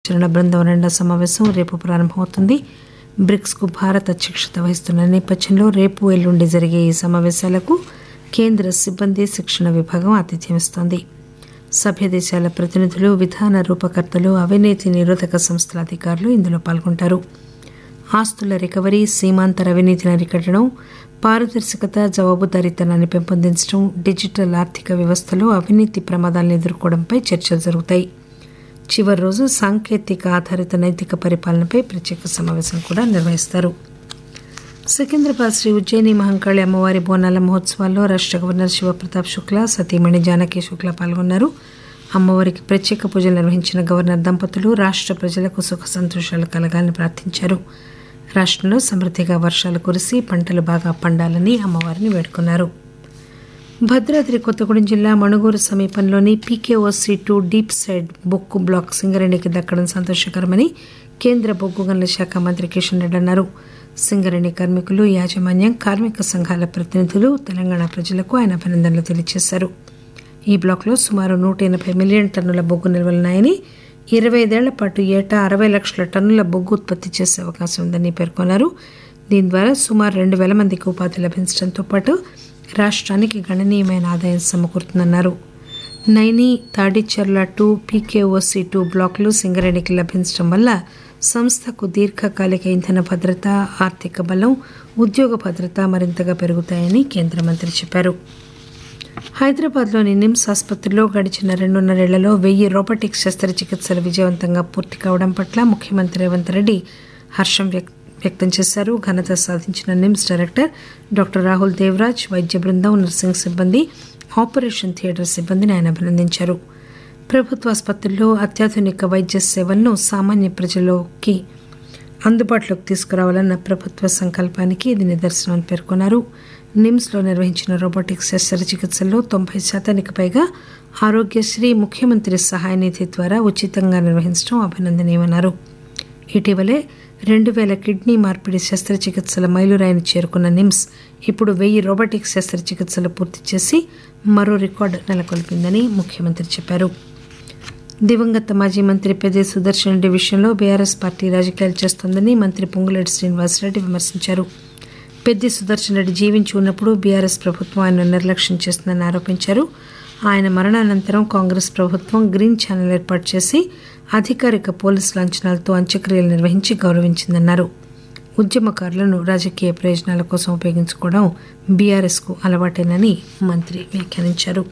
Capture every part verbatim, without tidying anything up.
చరణ బృందం రెండో సమావేశం రేపు ప్రారంభమవుతుంది. బ్రిక్స్ కు భారత్ అధ్యక్షత వహిస్తున్న నేపథ్యంలో రేపు ఎల్లుండి జరిగే ఈ సమావేశాలకు కేంద్ర సిబ్బంది శిక్షణ విభాగం ఆతిథ్యం ఇస్తోంది. సభ్య దేశాల ప్రతినిధులు, విధాన రూపకర్తలు, అవినీతి నిరోధక సంస్థల అధికారులు ఇందులో పాల్గొంటారు. ఆస్తుల రికవరీ, సీమాంతర అవినీతిని అరికట్టడం, పారదర్శకత, జవాబుదారీతనాన్ని పెంపొందించడం, డిజిటల్ ఆర్థిక వ్యవస్థలో అవినీతి ప్రమాదాలను ఎదుర్కోవడంపై చర్చలు జరుగుతాయి. చివరి రోజు సాంకేతిక ఆధారిత నైతిక పరిపాలనపై ప్రత్యేక సమావేశం కూడా నిర్వహిస్తారు. సికింద్రాబాద్ శ్రీ ఉజ్జయిని మహంకాళి అమ్మవారి బోనాల మహోత్సవాల్లో రాష్ట గవర్నర్ శివప్రతాప్ శుక్లా, సతీమణి జానకి శుక్లా పాల్గొన్నారు. అమ్మవారికి ప్రత్యేక పూజలు నిర్వహించిన గవర్నర్ దంపతులు రాష్ట ప్రజలకు సుఖ సంతోషాలు కలగాలని ప్రార్థించారు. రాష్టంలో సమృద్దిగా వర్షాలు కురిసి పంటలు బాగా పండాలని అమ్మవారిని వేడుకున్నారు. భద్రాద్రి కొత్తగూడెం జిల్లా మణుగూరు సమీపంలోని పీకేఓసీ టూ డీప్ సైడ్ బొగ్గు బ్లాక్ సింగరేణికి దక్కడం సంతోషకరమని కేంద్ర బొగ్గు గనుల శాఖ మంత్రి కిషన్ రెడ్డి అన్నారు. సింగరేణి కార్మికులు, యాజమాన్యం, కార్మిక సంఘాల ప్రతినిధులు, తెలంగాణ ప్రజలకు ఆయన అభినందనలు తెలియజేశారు. ఈ బ్లాక్లో సుమారు నూట ఎనభై మిలియన్ టన్నుల బొగ్గు నిల్వలున్నాయని, ఇరవై ఐదేళ్ల పాటు ఏటా అరవై లక్షల టన్నుల బొగ్గు ఉత్పత్తి చేసే అవకాశం ఉందని పేర్కొన్నారు. దీని ద్వారా సుమారు రెండు వేల మందికి ఉపాధి లభించడంతో పాటు రాష్ట్రానికి గణనీయమైన ఆదాయం సమకూరుతుందన్నారు. Naini, Tadicherla two, PKOC two బ్లాకులు సింగరేణికి లభించడం వల్ల సంస్థకు దీర్ఘకాలిక ఇంధన భద్రత, ఆర్థిక బలం, ఉద్యోగ భద్రత మరింతగా పెరుగుతాయని కేంద్ర మంత్రి చెప్పారు. హైదరాబాద్లోని నిమ్స్ ఆసుపత్రిలో గడిచిన రెండున్నరేళ్లలో వెయ్యి రోబోటిక్ శస్త్రచికిత్సలు విజయవంతంగా పూర్తి కావడం పట్ల ముఖ్యమంత్రి రేవంత్ రెడ్డి హర్షం వ్యక్తం వ్యక్తం చేశారు. ఘనత సాధించిన నిమ్స్ డైరెక్టర్ డాక్టర్ రాహుల్ దేవరాజ్, వైద్య బృందం, నర్సింగ్ సిబ్బంది, ఆపరేషన్ థియేటర్ సిబ్బందిని ఆయన అభినందించారు. ప్రభుత్వ ఆసుపత్రుల్లో అత్యాధునిక వైద్య సేవలను సామాన్య ప్రజల్లోకి అందుబాటులోకి తీసుకురావాలన్న ప్రభుత్వ సంకల్పానికి ఇది నిదర్శనమని పేర్కొన్నారు. నిమ్స్లో నిర్వహించిన రోబోటిక్ శస్త్రచికిత్సల్లో తొంభై శాతానికి పైగా ఆరోగ్యశ్రీ, ముఖ్యమంత్రి సహాయ నిధి ద్వారా ఉచితంగా నిర్వహించడం అభినందనీయమన్నారు. ఇటీవలే రెండు వేల కిడ్నీ మార్పిడి శస్త్రచికిత్సల మైలురాయిని చేరుకున్న నిమ్స్ ఇప్పుడు వెయ్యి రోబోటిక్ శస్త్రచికిత్సలు పూర్తి చేసి మరో రికార్డు నెలకొల్పిందని ముఖ్యమంత్రి చెప్పారు. దివంగత మాజీ మంత్రి పెద్ది సుదర్శన్ రెడ్డి విషయంలో బీఆర్ఎస్ పార్టీ రాజకీయాలు చేస్తోందని మంత్రి పొంగులేటి శ్రీనివాసరెడ్డి విమర్శించారు. పెద్ది సుదర్శన్ రెడ్డి జీవించి ఉన్నప్పుడు బీఆర్ఎస్ ప్రభుత్వం ఆయన నిర్లక్ష్యం చేస్తుందని ఆరోపించారు. ఆయన మరణానంతరం కాంగ్రెస్ ప్రభుత్వం గ్రీన్ ఛానల్ ఏర్పాటు చేసి అధికారిక పోలీసు లాంఛనాలతో అంత్యక్రియలు నిర్వహించి గౌరవించిందన్నారు. ఉద్యమకారులను రాజకీయ ప్రయోజనాల కోసం ఉపయోగించుకోవడం బీఆర్ఎస్కు అలవాటేనని మంత్రి వ్యాఖ్యానించారు.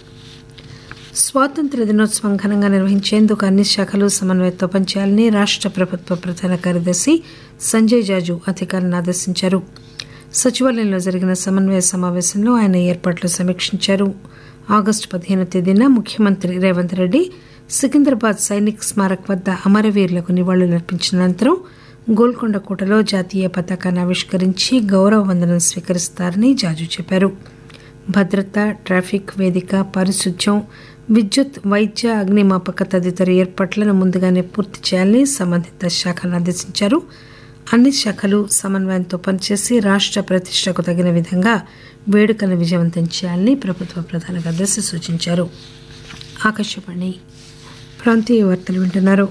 స్వాతంత్ర్య దినోత్సవం ఘనంగా నిర్వహించేందుకు అన్ని శాఖలు సమన్వయంతో పనిచేయాలని రాష్ట ప్రభుత్వ ప్రధాన కార్యదర్శి సంజయ్ జాజు అధికారులను ఆదేశించారు. సచివాలయంలో జరిగిన సమన్వయ సమావేశంలో ఆయన ఏర్పాట్లు సమీక్షించారు. ఆగస్టు పదిహేను తేదీన ముఖ్యమంత్రి రేవంత్ రెడ్డి సికింద్రాబాద్ సైనిక్ స్మారక్ వద్ద అమరవీరులకు నివాళులర్పించిన అనంతరం గోల్కొండ కోటలో జాతీయ పతాకాన్ని ఆవిష్కరించి గౌరవ వందనం స్వీకరిస్తారని జాజు చెప్పారు. భద్రత, ట్రాఫిక్, వేదిక, పారిశుధ్యం, విద్యుత్, వైద్య, అగ్నిమాపక తదితర ఏర్పాట్లను ముందుగానే పూర్తి చేయాలని సంబంధిత శాఖలను ఆదేశించారు. అన్ని శాఖలు సమన్వయంతో పనిచేసి రాష్ట ప్రతిష్టకు తగిన విధంగా వేడుకలను విజయవంతం చేయాలని ప్రభుత్వ ప్రధాన కార్యదర్శి సూచించారు. ఆకాశవాణి ప్రాంతీయ వార్తలు వింటున్నారు.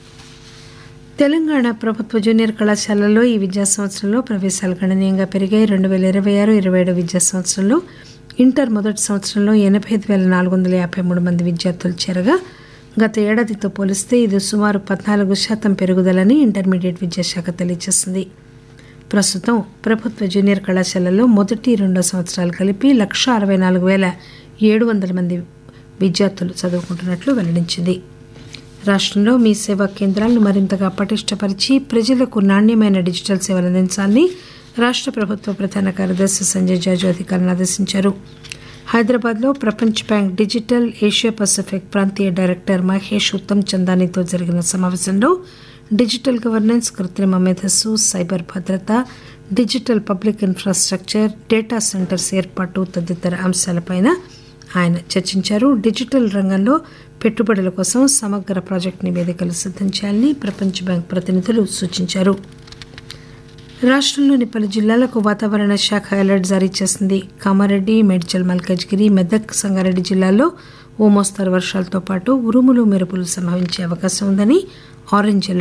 తెలంగాణ ప్రభుత్వ జూనియర్ కళాశాలల్లో ఈ విద్యా సంవత్సరంలో ప్రవేశాలు గణనీయంగా పెరిగాయి. రెండు వేల ఇరవై ఆరు ఇరవై ఏడు విద్యా సంవత్సరంలో ఇంటర్ మొదటి సంవత్సరంలో ఎనభై ఐదు వేల నాలుగు వందల యాభై మూడు మంది విద్యార్థులు చేరగా గత ఏడాదితో పోలిస్తే ఇది సుమారు పద్నాలుగు శాతం పెరుగుదలని ఇంటర్మీడియట్ విద్యాశాఖ తెలియజేసింది. ప్రస్తుతం ప్రభుత్వ జూనియర్ కళాశాలల్లో మొదటి రెండో సంవత్సరాలు కలిపి లక్ష అరవై నాలుగు వేల ఏడు వందల మంది విద్యార్థులు చదువుకుంటున్నట్లు వెల్లడించింది. రాష్ట్రంలో మీ సేవా కేంద్రాలను మరింతగా పటిష్టపరిచి ప్రజలకు నాణ్యమైన డిజిటల్ సేవలు అందించాలని రాష్ట్ర ప్రభుత్వ ప్రధాన కార్యదర్శి సంజయ్ జాజు అధికారులను ఆదేశించారు. హైదరాబాద్లో ప్రపంచ బ్యాంక్ డిజిటల్ ఏషియా పసిఫిక్ ప్రాంతీయ డైరెక్టర్ మహేష్ ఉత్తమ్ చందానీతో జరిగిన సమావేశంలో డిజిటల్ గవర్నెన్స్, కృత్రిమ మేధస్సు, సైబర్ భద్రత, digital public infrastructure, data centres ఏర్పాటు తదితర అంశాలపైన ఆయన చర్చించారు. డిజిటల్ రంగంలో పెట్టుబడుల కోసం సమగ్ర ప్రాజెక్టు నివేదికలు సిద్ధం చేయాలని ప్రపంచ బ్యాంక్ ప్రతినిధులు సూచించారు. రాష్ట్రంలోని పలు జిల్లాలకు వాతావరణ శాఖ అలర్ట్ జారీ చేసింది. కామారెడ్డి, మేడ్చల్, మల్కాజ్గిరి, మెదక్, సంగారెడ్డి జిల్లాల్లో ఓ మోస్తరు వర్షాలతో పాటు ఉరుములు, మెరుపులు సంభవించే అవకాశం ఉందని ఆరెంజ్ అలర్ట్